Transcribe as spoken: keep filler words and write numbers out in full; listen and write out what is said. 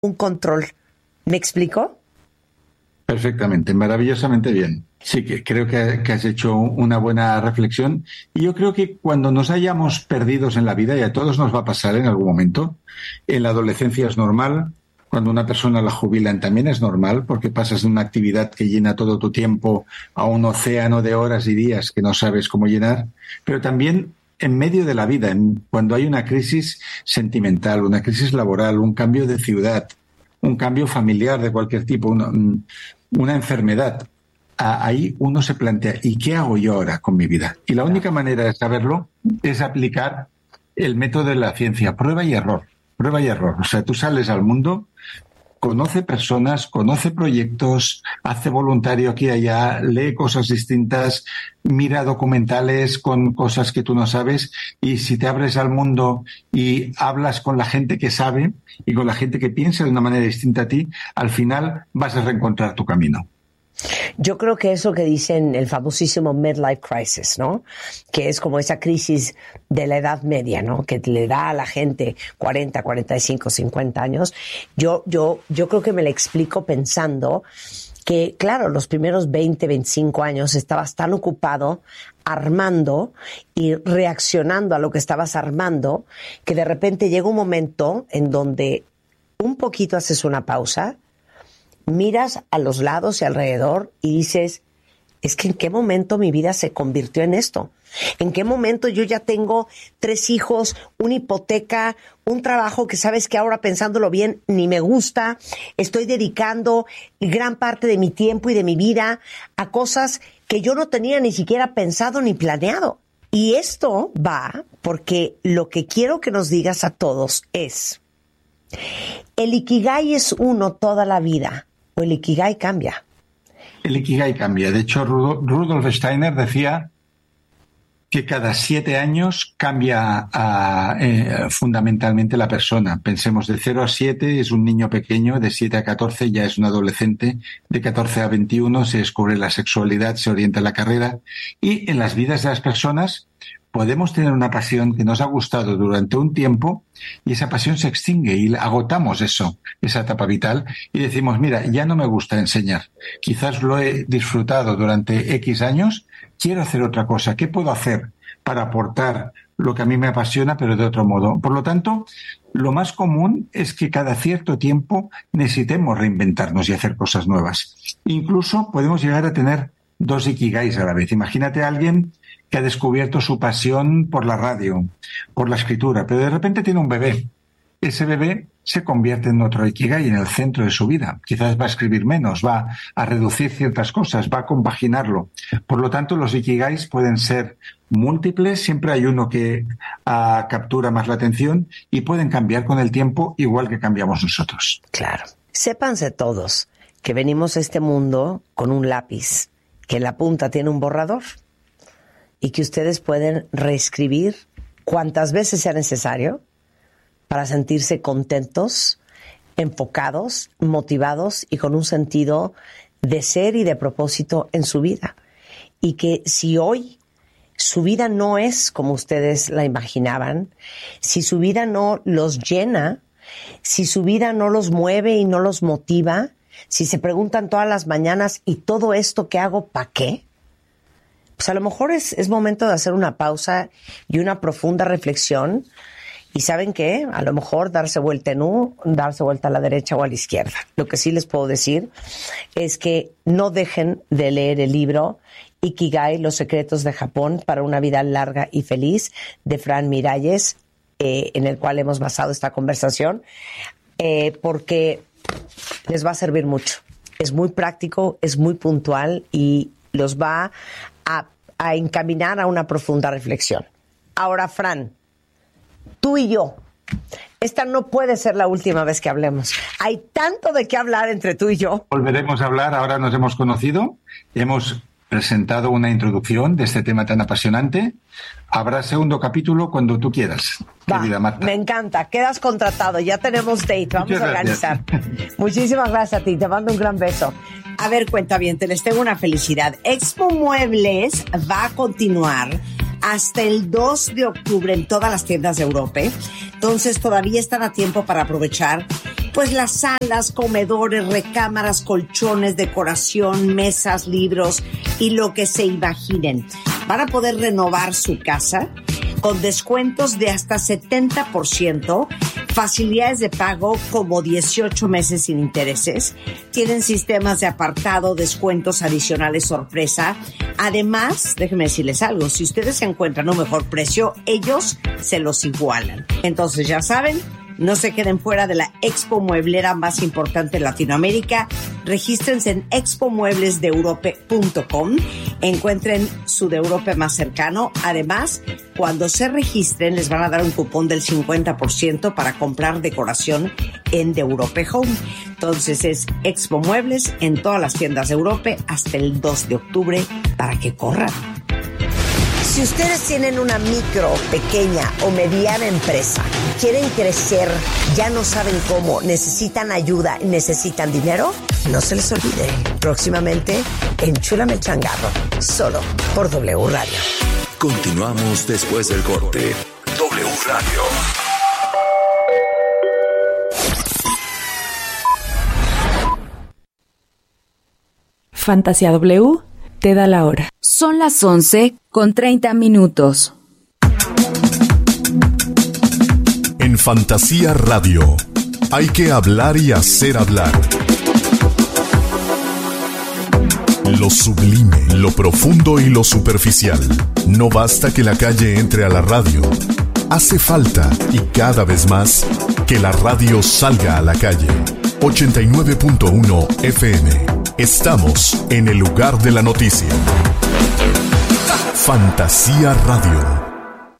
un control. ¿Me explico? Perfectamente, maravillosamente bien. Sí, que creo que, que has hecho una buena reflexión. Y yo creo que cuando nos hayamos perdidos en la vida, y a todos nos va a pasar en algún momento, en la adolescencia es normal, cuando una persona la jubilan también es normal, porque pasas de una actividad que llena todo tu tiempo a un océano de horas y días que no sabes cómo llenar, pero también en medio de la vida, en, cuando hay una crisis sentimental, una crisis laboral, un cambio de ciudad, un cambio familiar de cualquier tipo, una, una enfermedad, ahí uno se plantea, ¿y qué hago yo ahora con mi vida? Y la única manera de saberlo es aplicar el método de la ciencia, prueba y error, prueba y error. O sea, tú sales al mundo, conoce personas, conoce proyectos, hace voluntario aquí y allá, lee cosas distintas, mira documentales con cosas que tú no sabes, y si te abres al mundo y hablas con la gente que sabe y con la gente que piensa de una manera distinta a ti, al final vas a reencontrar tu camino. Yo creo que eso que dicen el famosísimo midlife crisis, ¿no? Que es como esa crisis de la edad media, ¿no? Que le da a la gente cuarenta, cuarenta y cinco, cincuenta años. Yo, yo, yo creo que me la explico pensando que, claro, los primeros veinte, veinticinco años estabas tan ocupado armando y reaccionando a lo que estabas armando que de repente llega un momento en donde un poquito haces una pausa, miras a los lados y alrededor y dices, es que en qué momento mi vida se convirtió en esto. ¿En qué momento yo ya tengo tres hijos, una hipoteca, un trabajo que sabes que ahora pensándolo bien ni me gusta? Estoy dedicando gran parte de mi tiempo y de mi vida a cosas que yo no tenía ni siquiera pensado ni planeado. Y esto va porque lo que quiero que nos digas a todos es, ¿el Ikigai es uno toda la vida o el Ikigai cambia? El Ikigai cambia. De hecho, Rudolf Steiner decía que cada siete años cambia uh, eh, fundamentalmente la persona. Pensemos, de cero a siete es un niño pequeño, de siete a catorce ya es un adolescente, de catorce a veintiuno se descubre la sexualidad, se orienta la carrera, y en las vidas de las personas podemos tener una pasión que nos ha gustado durante un tiempo y esa pasión se extingue y agotamos eso, esa etapa vital, y decimos, mira, ya no me gusta enseñar, quizás lo he disfrutado durante X años, quiero hacer otra cosa, ¿qué puedo hacer para aportar lo que a mí me apasiona pero de otro modo? Por lo tanto, lo más común es que cada cierto tiempo necesitemos reinventarnos y hacer cosas nuevas. Incluso podemos llegar a tener dos Ikigais a la vez. Imagínate a alguien que ha descubierto su pasión por la radio, por la escritura, pero de repente tiene un bebé. Ese bebé se convierte en otro Ikigai, en el centro de su vida. Quizás va a escribir menos, va a reducir ciertas cosas, va a compaginarlo. Por lo tanto, los Ikigais pueden ser múltiples, siempre hay uno que uh, captura más la atención y pueden cambiar con el tiempo igual que cambiamos nosotros. Claro. Sépanse todos que venimos a este mundo con un lápiz, que en la punta tiene un borrador, y que ustedes pueden reescribir cuantas veces sea necesario para sentirse contentos, enfocados, motivados y con un sentido de ser y de propósito en su vida. Y que si hoy su vida no es como ustedes la imaginaban, si su vida no los llena, si su vida no los mueve y no los motiva, si se preguntan todas las mañanas, ¿y todo esto que hago para qué? Pues a lo mejor es, es momento de hacer una pausa y una profunda reflexión. Y ¿saben qué? A lo mejor darse vuelta en U, darse vuelta a la derecha o a la izquierda. Lo que sí les puedo decir es que no dejen de leer el libro Ikigai, los secretos de Japón para una vida larga y feliz, de Fran Miralles, eh, en el cual hemos basado esta conversación, eh, porque les va a servir mucho. Es muy práctico, es muy puntual y los va a, a encaminar a una profunda reflexión. Ahora, Fran, tú y yo, esta no puede ser la última vez que hablemos. Hay tanto de qué hablar entre tú y yo. Volveremos a hablar, ahora nos hemos conocido, hemos presentado una introducción de este tema tan apasionante. Habrá segundo capítulo cuando tú quieras, Va, querida Marta. Me encanta, quedas contratado, ya tenemos date, vamos Muchas a organizar. gracias. Muchísimas gracias a ti, te mando un gran beso. A ver, cuentavientes, les tengo una felicidad. Expo Muebles va a continuar hasta el dos de octubre en todas las tiendas de Europa. Entonces todavía están a tiempo para aprovechar pues las salas, comedores, recámaras, colchones, decoración, mesas, libros y lo que se imaginen. Van a poder renovar su casa con descuentos de hasta setenta por ciento, facilidades de pago como dieciocho meses sin intereses, tienen sistemas de apartado, descuentos adicionales sorpresa. Además, déjenme decirles algo, si ustedes se encuentran un mejor precio, ellos se los igualan. Entonces ya saben, no se queden fuera de la expo mueblera más importante de Latinoamérica. Regístrense en expo muebles de europe punto com. Encuentren su de Europe más cercano. Además, cuando se registren, les van a dar un cupón del cincuenta por ciento para comprar decoración en De Europe Home. Entonces es Expo Muebles en todas las tiendas de Europe hasta el dos de octubre para que corran. Si ustedes tienen una micro, pequeña o mediana empresa, quieren crecer, ya no saben cómo, necesitan ayuda, necesitan dinero, no se les olvide. Próximamente, Enchúlame el Changarro, solo por W Radio. Continuamos después del corte. W Radio. Fantasía W te da la hora. Son las once con treinta minutos. En Fantasía Radio hay que hablar y hacer hablar. Lo sublime, lo profundo y lo superficial. No basta que la calle entre a la radio. Hace falta, y cada vez más, que la radio salga a la calle. ochenta y nueve punto uno F M. Estamos en el lugar de la noticia. Fantasía Radio.